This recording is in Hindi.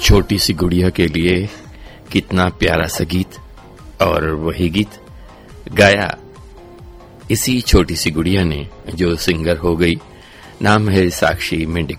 छोटी सी गुड़िया के लिए कितना प्यारा सा गीत, और वही गीत गाया इसी छोटी सी गुड़िया ने जो सिंगर हो गई। नाम है साक्षी मेंढे।